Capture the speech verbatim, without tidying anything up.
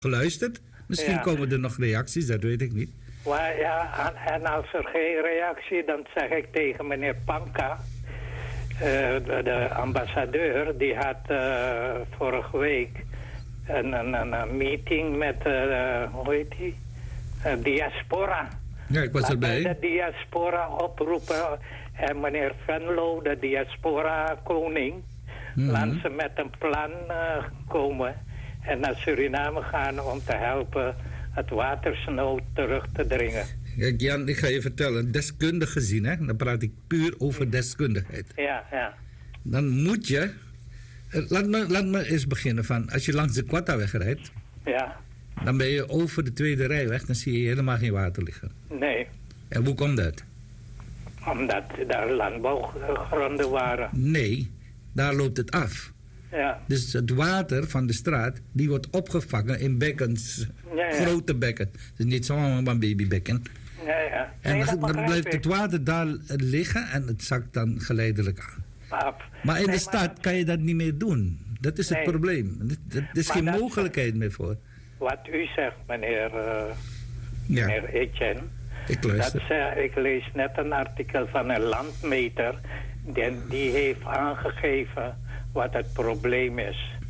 geluisterd. Misschien Ja. komen er nog reacties, dat weet ik niet. Maar ja, en, en als er geen reactie, dan zeg ik tegen meneer Panka, uh, de, de ambassadeur, die had uh, vorige week een, een, een, een meeting met, uh, hoe heet die, uh, diaspora. Ja, ik was Laat erbij. de diaspora oproepen en meneer Venlo, de diaspora-koning, Mhm. laat ze met een plan uh, komen en naar Suriname gaan om te helpen het watersnood terug te dringen. Kijk, Jan, ik ga je vertellen, deskundig gezien, hè, dan praat ik puur over deskundigheid. Ja, ja. Dan moet je, eh, laat me, laat me eens beginnen van, als je langs de Quattaweg rijdt, Ja, dan ben je over de tweede rijweg, dan zie je helemaal geen water liggen. nee. En hoe komt dat? Omdat daar landbouwgronden waren. Nee, daar loopt het af. Ja, Dus het water van de straat, die wordt opgevangen in bekkens, ja, ja. grote bekken. Dus niet zomaar een babybekken. Ja, ja. En Nee, dan, dat dan begrijp blijft ik. het water daar liggen en het zakt dan geleidelijk aan. Maar, Maar in nee, de stad kan je dat niet meer doen. Dat is het Nee. probleem. Er er is Maar geen dat- mogelijkheid meer voor. Wat u zegt, meneer, uh, Ja, meneer Etienne, ik dat luister. ze, ik lees net een artikel van een landmeter. Die, die heeft aangegeven wat het probleem is.